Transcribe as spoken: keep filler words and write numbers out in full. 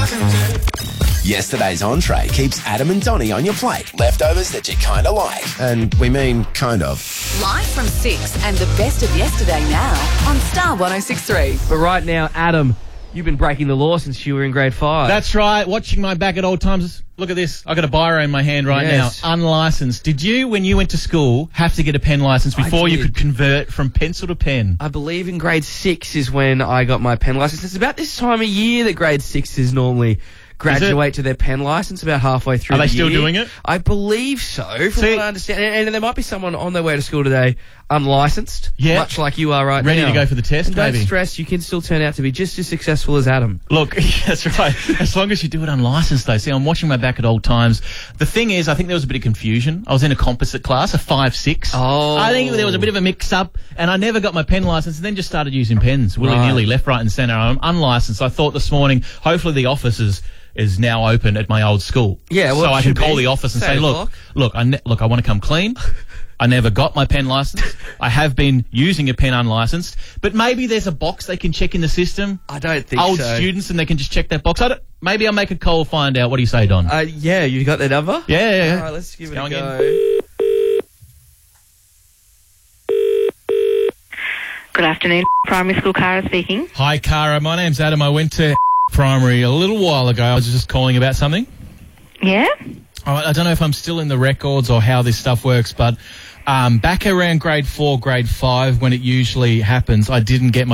Yesterday's entree keeps Adam and Donnie on your plate. Leftovers that you kind of like. And we mean kind of. Live from six and the best of yesterday now on Star one oh six point three. But right now, Adam, you've been breaking the law since you were in grade five. That's right. Watching my back at all times. Look at this. I've got a biro in my hand right Yes. now. Unlicensed. Did you, when you went to school, have to get a pen license before you did. could convert from pencil to pen? I believe in grade six is when I got my pen license. It's about this time of year that grade sixes normally graduate to their pen license, about halfway through Are the they still year. doing it? I believe so, from See- what I understand. And, and there might be someone on their way to school today unlicensed, Yeah. much like you are right Ready now. to go for the test, and don't maybe. stress, you can still turn out to be just as successful as Adam. Look, that's right. As long as you do it unlicensed, though. See, I'm watching my back at all times. The thing is, I think there was a bit of confusion. I was in a composite class, a five six. Oh. I think there was a bit of a mix-up, and I never got my pen license, and then just started using pens willy-nilly, Right. left, right, and centre. I'm unlicensed. I thought this morning, hopefully the office is, is now open at my old school. Yeah, well, so it I can should call be. the office and Say say, eight look, o'clock. look, I ne- look, I want to come clean. I never got my pen license. I have been using a pen unlicensed, but maybe there's a box they can check in the system. I don't think Old so. students, and they can just check that box. I don't, maybe I'll make a call, find out. What do you say, Don? Uh, yeah, you got their number? yeah, yeah, yeah. All right, let's give It's it a going go. Good afternoon. Primary school, Cara speaking. Hi, Cara. My name's Adam. I went to primary a little while ago. I was just calling about something. Yeah? All right, I don't know if I'm still in the records or how this stuff works, but um, back around grade four, grade five, when it usually happens, I didn't get my